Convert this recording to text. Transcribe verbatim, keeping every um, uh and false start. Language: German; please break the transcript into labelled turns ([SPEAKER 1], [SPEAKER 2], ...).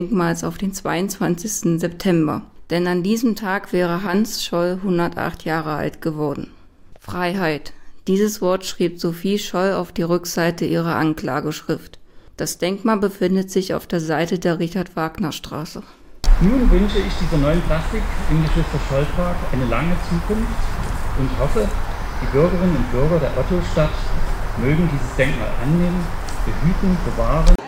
[SPEAKER 1] Denkmals auf den zweiundzwanzigsten September, denn an diesem Tag wäre Hans Scholl hundertacht Jahre alt geworden. Freiheit. Dieses Wort schrieb Sophie Scholl auf die Rückseite ihrer Anklageschrift. Das Denkmal befindet sich auf der Seite der Richard-Wagner-Straße.
[SPEAKER 2] Nun wünsche ich dieser neuen Plastik im Geschwister-Scholl-Park eine lange Zukunft und hoffe, die Bürgerinnen und Bürger der Ottostadt mögen dieses Denkmal annehmen, behüten, bewahren